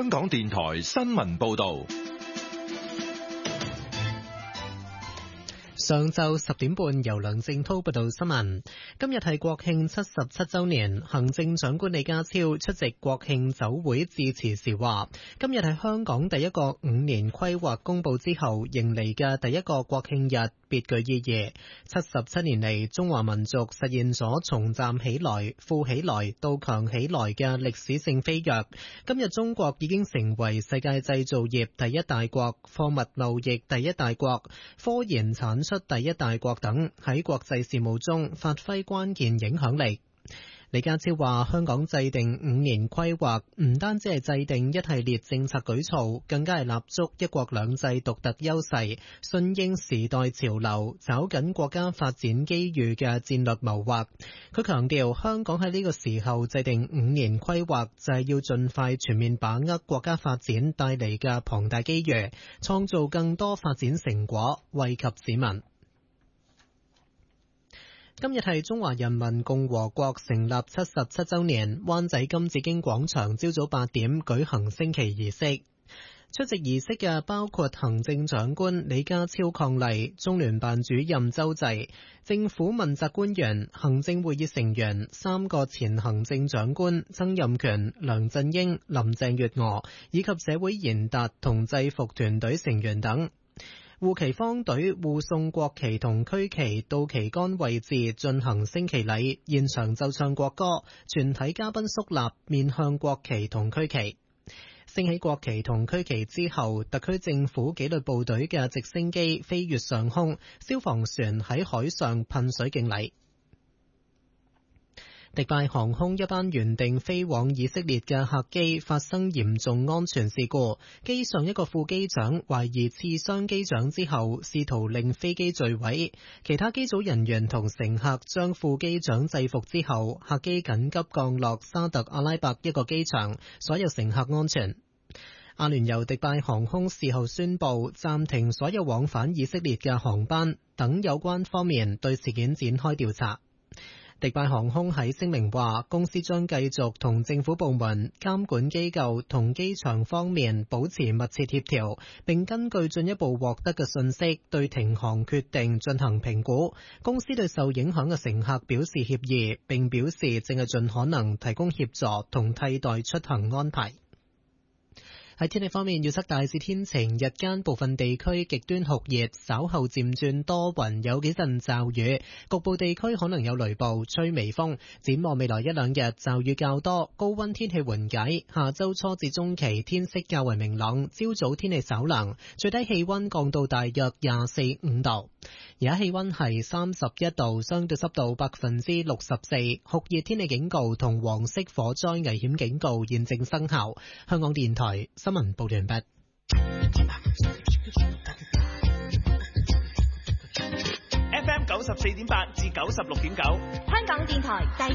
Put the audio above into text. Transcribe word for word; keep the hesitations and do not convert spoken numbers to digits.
香港電台新聞報道。 上晝十點半，由梁正濤報道新聞。今日係國慶七十七週年，行政長官李家超出席國慶酒會致辭時話，今日係香港第一個五年規劃公佈之後迎嚟嘅第一個國慶日，別具意義。七十七年嚟，中華民族實現咗重站起來、富起來到強起來嘅歷史性飛躍。今日中國已經成為世界製造業第一大國、貨物貿易第一大國、科研產出第一大國等，喺國際事務中發揮關鍵影響力。李家超話，香港制定五年規劃唔單止係制定一系列政策舉措，更加係立足一國兩制獨特優勢，順應時代潮流，抓緊國家發展機遇嘅戰略謀劃。佢強調，香港喺呢個時候制定五年規劃，就係要盡快全面把握國家發展帶嚟嘅龐大機遇，創造更多發展成果，惠及市民。今日係中華人民共和國成立七十七週年，灣仔金紫荊廣場朝早八點舉行升旗儀式。出席儀式嘅包括行政長官李家超伉儷、中聯辦主任周濟、政府問責官員、行政會議成員、三個前行政長官曾蔭權、梁振英、林鄭月娥，以及社會賢達同制服團隊成員等。護旗方隊護送國旗同區旗到旗杆位置進行升旗禮，現場奏唱國歌，全體嘉賓肅立面向國旗同區旗。升起國旗同區旗之後，特區政府紀律部隊嘅直升機飛越上空，消防船喺海上噴水敬禮。迪拜航空一班原定飛往以色列嘅客機發生嚴重安全事故，機上一個副機長懷疑刺傷機長之後，試圖令飛機墜毀。其他機組人員同乘客將副機長制服之後，客機緊急降落沙特阿拉伯一個機場，所有乘客安全。阿聯酋迪拜航空事後宣布暫停所有往返以色列嘅航班，等有關方面對事件展開調查。迪拜航空喺聲明話，公司將繼續同政府部門、監管機構同機場方面保持密切協調，並根據進一步獲得嘅信息，對停航決定進行評估。公司對受影響嘅乘客表示歉意，並表示正係盡可能提供協助同替代出行安排。喺天氣方面，預測大致天晴，日間部分地區極端酷熱，稍後漸轉多雲，有幾陣驟雨，局部地區可能有雷暴，吹微風。展望未來一兩日，驟雨較多，高溫天氣緩解。下周初至中期天色較為明朗，朝早天氣稍涼，最低氣溫降到大約廿四五度。而家氣溫係三十一度，相對濕度百分之六十四，酷熱天氣警告同黃色火災危險警告現正生效。香港電台新聞報道完畢。 F M 九十四點八至九十六點九， 香港電台第